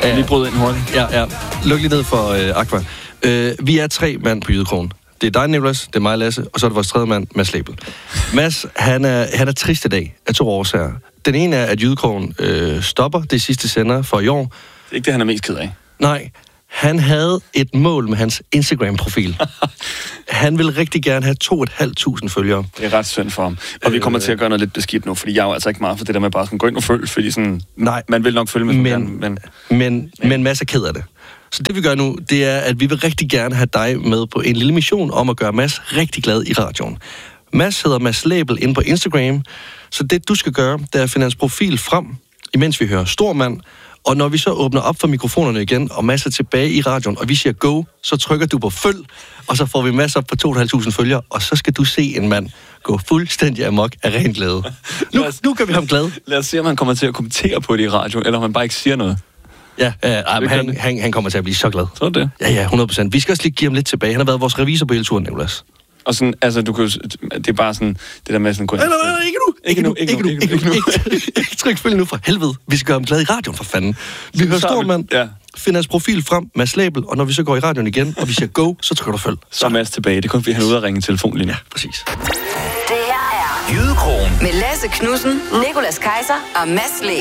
Lige bryde ind hurtigt. Ja. Luk lige ned for Aqua. Vi er 3 mand på Jydekrogen. Det er dig, Nicolas, det er mig, Lasse, og så er det vores tredje mand, Mads Lebel. Mads, han er trist i dag af 2 årsager. Den ene er, at Jydekrogen stopper det sidste sender for i år. Det er ikke det, han er mest ked af. Nej, han havde et mål med hans Instagram-profil. Han vil rigtig gerne have 2.500 følgere. Det er ret synd for ham. Og vi kommer til at gøre noget lidt beskidt nu, fordi jeg er jo altså ikke meget for det der med bare sådan, gå ind og følge, fordi sådan, nej, man vil nok følge med. Men Mads er ked af det. Så det vi gør nu, det er, at vi vil rigtig gerne have dig med på en lille mission om at gøre Mads rigtig glad i radioen. Mads hedder Mads Lebel inde på Instagram, så det du skal gøre, det er at finde hans profil frem, imens vi hører Stormand. Og når vi så åbner op for mikrofonerne igen, og Mads er tilbage i radioen, og vi siger go, så trykker du på følg, og så får vi Mads op på 2.500 følgere, og så skal du se en mand gå fuldstændig amok af ren glæde. Nu gør vi ham glad. Lad os se, om han kommer til at kommentere på det i radioen, eller om han bare ikke siger noget. Ja, han kommer til at blive så glad. Så er det? Ja, 100%. Vi skal også lige give ham lidt tilbage. Han har været vores revisor på hele turen, Nicolas. Og sådan, altså, du kan det er bare sådan, det der med sådan... Ikke nu. Ikke tryk følge nu, for helvede. Vi skal gøre ham glad i radioen, for fanden. Vi hører Stormand, finder hans profil frem, Mads Lebel, og når vi så går i radioen igen, og vi siger go, så trykker du følg. Så Mads tilbage. Det er kun fordi, han er ude at ringe telefonlinjen. Ja, præcis. Det her er Jydekrogen med Lasse Knudsen, Nicolas Kaiser og Mads Lebel.